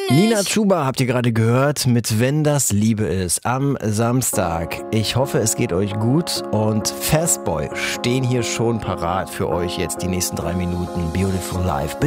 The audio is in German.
Nina Chuba habt ihr gerade gehört mit Wenn das Liebe ist am Samstag. Ich hoffe, es geht euch gut und Fastboy stehen hier schon parat für euch jetzt die nächsten 3 Minuten. Beautiful Life.